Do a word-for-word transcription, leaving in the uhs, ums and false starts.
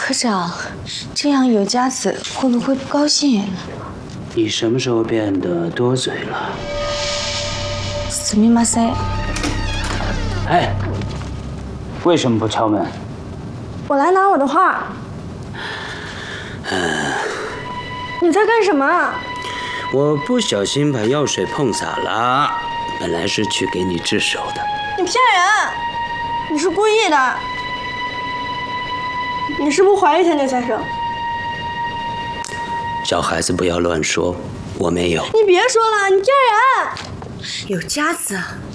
科长，这样有佳子会不会不高兴？ 你什么时候变得多嘴了？ すみません。 哎，为什么不敲门？ 我来拿我的画。 呃， 你在干什么？ 我不小心把药水碰洒了，本来是去给你治手的。 你骗人！你是故意的。你是不是怀疑天天先生？ 小孩子不要乱说，我没有。 你别说了，你骗人！ 有佳子。